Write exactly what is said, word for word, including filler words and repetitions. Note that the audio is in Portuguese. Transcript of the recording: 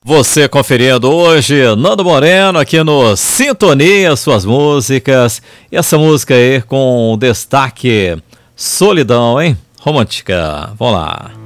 Você conferindo hoje Nando Moreno aqui no Sintonia, suas músicas. E essa música aí com destaque Solidão, hein? Romântica. Vamos lá.